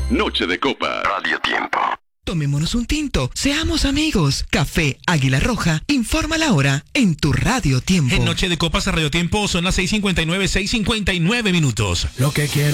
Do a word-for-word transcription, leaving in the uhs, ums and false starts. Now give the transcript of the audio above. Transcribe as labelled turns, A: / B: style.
A: Noche de Copas. Radio Tiempo.
B: Tomémonos un tinto, seamos amigos. Café Águila Roja, informa la hora en tu Radio Tiempo.
C: En Noche de Copas a Radio Tiempo son las seis cincuenta y nueve, seis cincuenta y nueve minutos.
D: Lo que quiero